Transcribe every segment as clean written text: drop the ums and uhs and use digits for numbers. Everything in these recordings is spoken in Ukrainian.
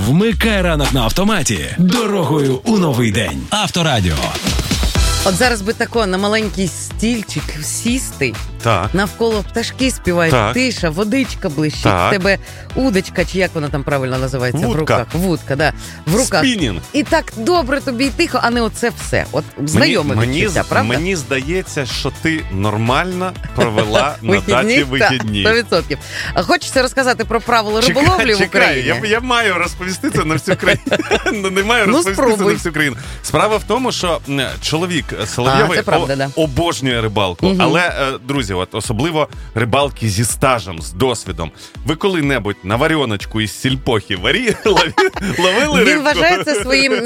Вмикай ранок на автоматі. Дорогою у новий день. Авторадіо. От зараз би тако на маленький стільчик сісти, так. Навколо пташки співають, так. Тиша, водичка блищить, в тебе удочка, чи як вона там правильно називається? Вудка. В руках. Вудка, да. В руках. Спінінг. І так добре тобі і тихо, а не оце все. От знайоме відчуття, правда? Мені здається, що ти нормально провела на даті вихідні. 100%. Хочеться розказати про правила риболовлі в Україні? Я маю розповісти це на всю країну. Не маю розповісти це на всю країну. Справа в тому, що чоловік Соловйовий обожнює рибалку. Але, друзі, от особливо рибалки зі стажем, з досвідом. Ви коли-небудь на варіоночку із сільпохи ловили рибку? Він вважає це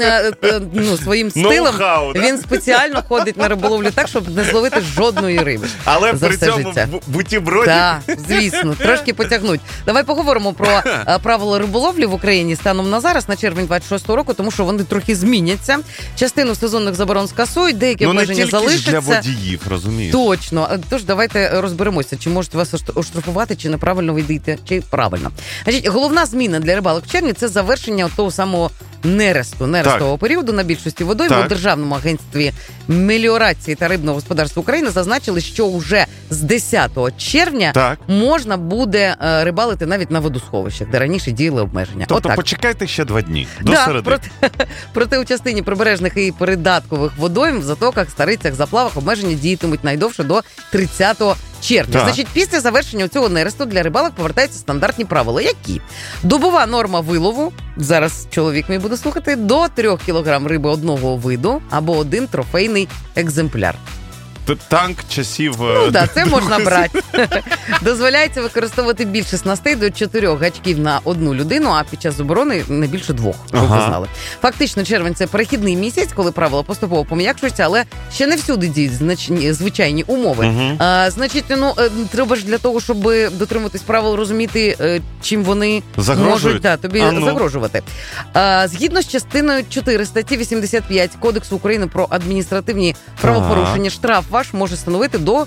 своїм стилем. Він спеціально ходить на риболовлю так, щоб не зловити жодної риби. Але при цьому в бутерброді. Так, звісно, трошки потягнуть. Давай поговоримо про правила риболовлі в Україні станом на зараз, на червень 26-го року, тому що вони трохи зміняться. Частину сезонних заборон скасують, деякі обмеження залишаться. Для водіїв, розумієш? Точно. Тож давайте розберемося, чи можуть вас оштрафувати, чи неправильно ви йдете, чи правильно. Значить, головна зміна для рибалок в червні – це завершення того самого нерестового періоду на більшості водойм. У Державному агентстві меліорації та рибного господарства України зазначили, що вже з 10 червня можна буде рибалити навіть на водосховищах, де раніше діяли обмеження. Тобто почекайте ще 2 дні до середи. Проте у частині прибережних і придаткових водойм, в затоках, старицях, заплавах обмеження діятимуть найдовше до 30 червня. Значить, після завершення цього нересту для рибалок повертаються стандартні правила. Які? Добова норма вилову, зараз чоловік мій буде слухати, до 3 кг риби одного виду або 1 трофейний екземпляр. Танк часів... це можна брати. Дозволяється використовувати більше снастей до 4 гачків на одну людину, а під час заборони не більше 2, щоб ви знали. Фактично, червень – це перехідний місяць, коли правила поступово пом'якшуються, але ще не всюди діють звичайні умови. Значить, треба ж для того, щоб дотримуватись правил, розуміти, чим вони можуть тобі загрожувати. Згідно з частиною 4 статті 85 Кодексу України про адміністративні правопорушення, штраф ваш може становити до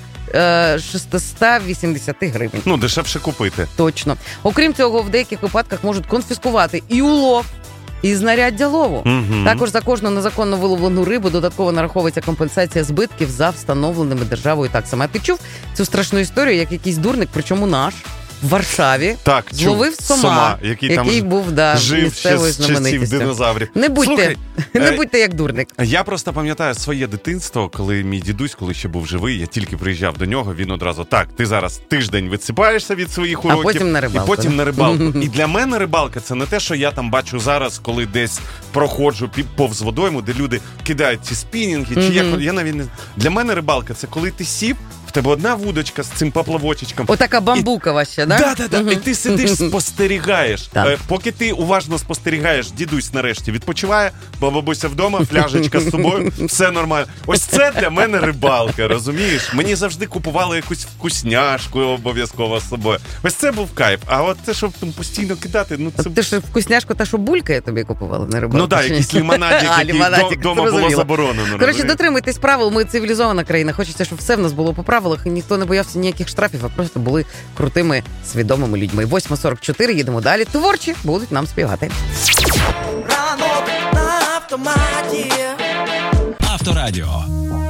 680 гривень. Дешевше купити. Точно. Окрім цього, в деяких випадках можуть конфіскувати і улов, і знаряддя лову. Також за кожну незаконно виловлену рибу додатково нараховується компенсація збитків за встановленими державою таксами. А ти чув цю страшну історію, як якийсь дурник, причому наш, в Варшаві зловив сома, який був місцевою знаменитістю. Динозаврів. Не будьте як дурник. Я просто пам'ятаю своє дитинство, коли мій дідусь, коли ще був живий, я тільки приїжджав до нього, він одразу: ти зараз тиждень відсипаєшся від своїх уроків, і потім на рибалку. І для мене рибалка – це не те, що я там бачу зараз, коли десь проходжу повз водойму, де люди кидають ці спінінги, чи як, я навіть не... Для мене рибалка – це коли ти сів, в тебе одна вудочка з цим поплавочечком. Отака бамбукова ще, да? Да. І ти сидиш, спостерігаєш. Поки ти уважно спостерігаєш, дідусь нарешті відпочиває, бабуся вдома, фляжечка з собою, все нормально. Ось це для мене рибалка, розумієш? Мені завжди купували якусь вкусняшку обов'язково з собою. Ось це був кайф. А от те, щоб там постійно кидати, це... Ти ж вкусняшку та, що булькає, тобі купували на рибалку? Якийсь лимонадик, який вдома було заборонено. Коротше, дотримуйтесь правил, ми цивілізована країна. Хочеться, щоб все в нас було по правилах, і ніхто не боявся ніяких штрафів, а просто були крутими, свідомими людьми. 8:44, їдемо далі. Творчі будуть нам співати. Авторадіо.